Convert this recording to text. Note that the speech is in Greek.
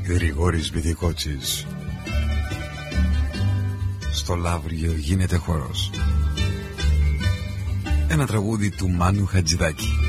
Γρηγόρης Βιδικότσης. Στο Λαύριο γίνεται χορός. Ένα τραγούδι του Μάνου Χατζηδάκη.